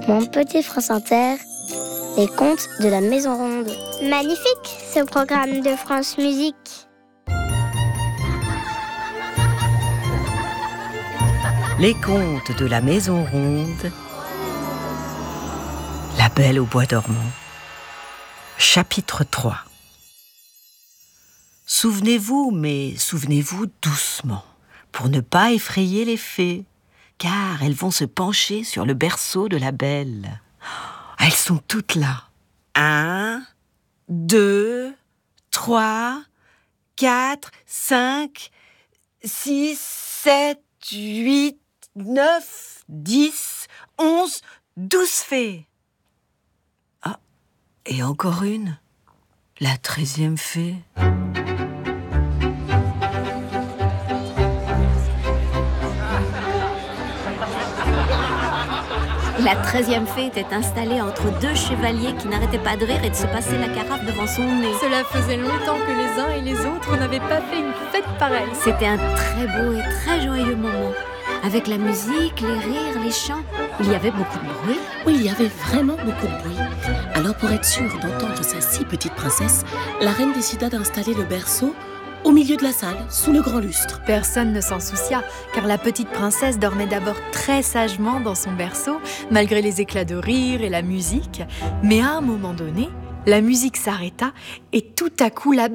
Mon petit France Inter, les contes de la Maison Ronde. Magnifique, ce programme de France Musique. Les contes de la Maison Ronde. La Belle au bois dormant. Chapitre 3. Souvenez-vous, mais souvenez-vous doucement, pour ne pas effrayer les fées, car elles vont se pencher sur le berceau de la Belle. Elles sont toutes là. 1, 2, 3, 4, 5, 6, 7, 8, 9, 10, 11, 12 fées. Ah, et encore une, la 13e fée. La 13e fée était installée entre deux chevaliers qui n'arrêtaient pas de rire et de se passer la carafe devant son nez. Cela faisait longtemps que les uns et les autres n'avaient pas fait une fête pareille. C'était un très beau et très joyeux moment. Avec la musique, les rires, les chants, il y avait beaucoup de bruit. Oui, il y avait vraiment beaucoup de bruit. Alors pour être sûre d'entendre sa si petite princesse, la reine décida d'installer le berceau au milieu de la salle, sous le grand lustre. Personne ne s'en soucia, car la petite princesse dormait d'abord très sagement dans son berceau, malgré les éclats de rire et la musique. Mais à un moment donné, la musique s'arrêta et tout à coup la